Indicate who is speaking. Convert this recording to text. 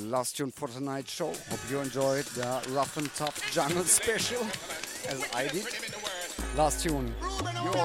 Speaker 1: last tune for tonight's show. Hope you enjoyed the rough and tough jungle special as I did. Last tune. You